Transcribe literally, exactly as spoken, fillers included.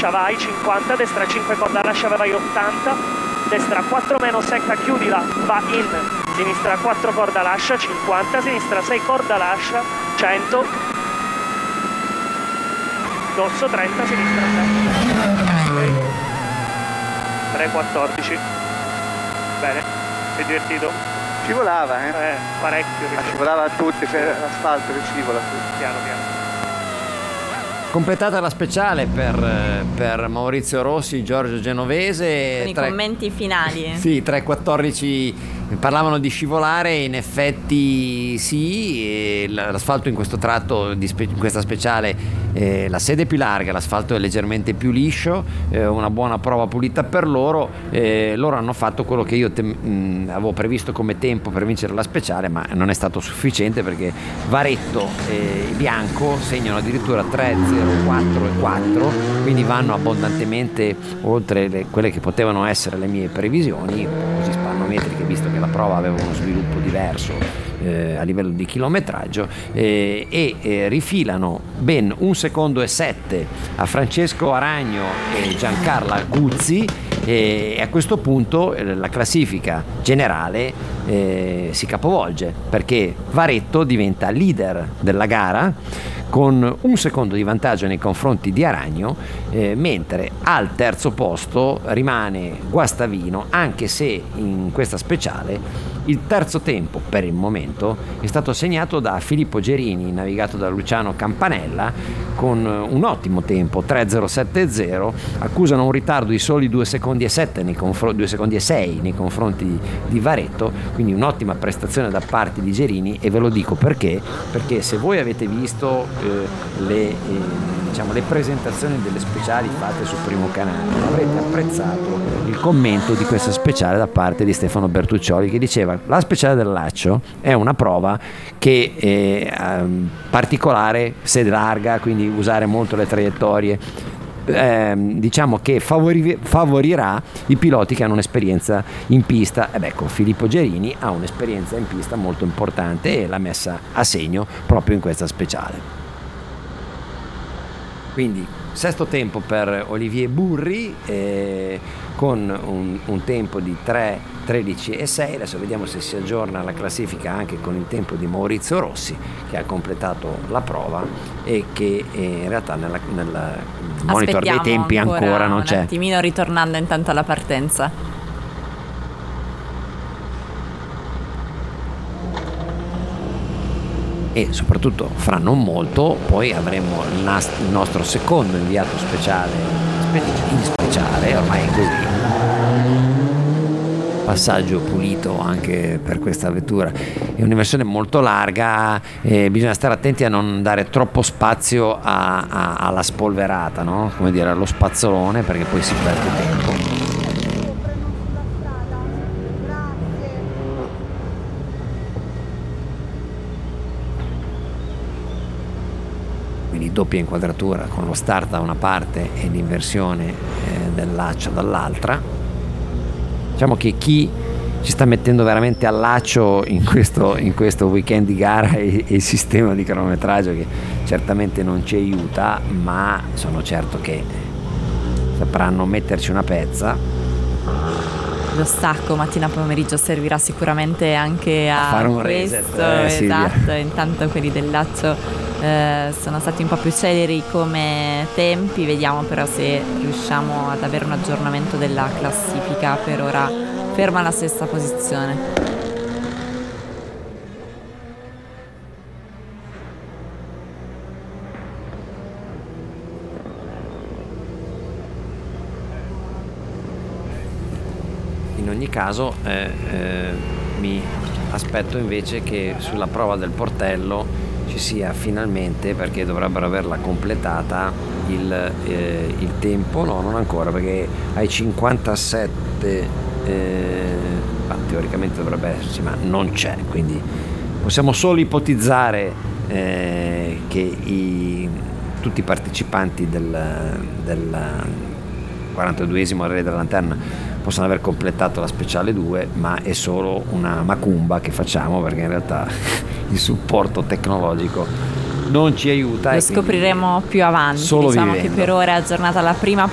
lascia vai cinquanta, destra cinque corda lascia vai ottanta, destra quattro meno secca chiudila, va in, sinistra quattro corda lascia cinquanta, sinistra sei corda lascia cento, dosso trenta, sinistra tre, tre quattordici, bene, sei divertito? Scivolava, eh? Eh, parecchio. Ma scivolava a tutti, per l'asfalto che scivola. Piano piano. Completata la speciale per, per Maurizio Rossi, Giorgio Genovese. Con i tre, commenti finali. Sì, tre quattordici parlavano di scivolare, in effetti sì, e l'asfalto in questo tratto, di spe, in questa speciale, eh, la sede è più larga, l'asfalto è leggermente più liscio, eh, una buona prova pulita per loro, eh, loro hanno fatto quello che io te, mh, avevo previsto come tempo per vincere la speciale, ma non è stato sufficiente perché Varetto e Bianco segnano addirittura tre zero quattro e quattro, quindi vanno abbondantemente oltre le, quelle che potevano essere le mie previsioni, così spannometriche, visto che la prova aveva uno sviluppo diverso eh, a livello di chilometraggio, eh, e eh, rifilano ben un secondo e sette a Francesco Aragno e Giancarla Guzzi, e a questo punto eh, la classifica generale eh, si capovolge, perché Varetto diventa leader della gara con un secondo di vantaggio nei confronti di Aragno, eh, mentre al terzo posto rimane Guastavino, anche se in questa speciale il terzo tempo per il momento è stato segnato da Filippo Gerini, navigato da Luciano Campanella, con un ottimo tempo, tre zero sette zero, accusano un ritardo di soli due secondi e sette nei confronti, due secondi e sei nei confronti di Varetto, quindi un'ottima prestazione da parte di Gerini, e ve lo dico perché, perché se voi avete visto eh, le, eh, diciamo, le presentazioni delle speciali fatte sul Primo Canale, avrete apprezzato il commento di questa speciale da parte di Stefano Bertuccioli, che diceva: la speciale del Lacio è una prova che è um, particolare, sede larga, quindi usare molto le traiettorie, eh, diciamo che favori- favorirà i piloti che hanno un'esperienza in pista. E beh, ecco, Filippo Gerini ha un'esperienza in pista molto importante e l'ha messa a segno proprio in questa speciale. Quindi sesto tempo per Olivier Burri, eh, con un, un tempo di tre tredici e sei. Adesso vediamo se si aggiorna la classifica anche con il tempo di Maurizio Rossi, che ha completato la prova e che eh, in realtà nella, nel monitor dei tempi ancora, ancora non c'è. Un attimino ritornando intanto alla partenza. E soprattutto fra non molto poi avremo il, nas- il nostro secondo inviato speciale, in speciale, ormai è così, passaggio pulito anche per questa vettura. È una versione molto larga, eh, bisogna stare attenti a non dare troppo spazio a, a, alla spolverata, no? Come dire, allo spazzolone, perché poi si perde tempo. Quindi doppia inquadratura con lo start da una parte e l'inversione eh, del laccio dall'altra. Diciamo che chi ci sta mettendo veramente al laccio in questo, in questo weekend di gara è, è il sistema di cronometraggio, che certamente non ci aiuta, ma sono certo che sapranno metterci una pezza. Lo stacco mattina pomeriggio servirà sicuramente anche a, a fare un questo, reset, eh, esatto. Intanto quelli del Lazio eh, sono stati un po' più celeri come tempi, vediamo però se riusciamo ad avere un aggiornamento della classifica. Per ora ferma alla sesta posizione. In ogni caso eh, eh, mi aspetto invece che sulla prova del portello ci sia finalmente, perché dovrebbero averla completata, il, eh, il tempo, no, non ancora, perché ai cinquantasette eh, ah, teoricamente dovrebbe esserci, ma non c'è, quindi possiamo solo ipotizzare eh, che i, tutti i partecipanti del, del quarantaduesimo Relay della Lanterna possono aver completato la speciale due, ma è solo una macumba che facciamo, perché in realtà il supporto tecnologico non ci aiuta. Lo scopriremo più avanti. Diciamo vivendo. che per ora è aggiornata la prima